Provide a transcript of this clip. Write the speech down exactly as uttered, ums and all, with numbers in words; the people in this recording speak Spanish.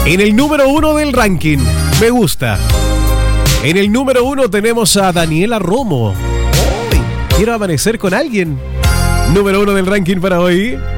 En el número uno del ranking, me gusta. En el número uno tenemos a Daniela Romo. Hoy quiero amanecer con alguien. Número uno del ranking para hoy.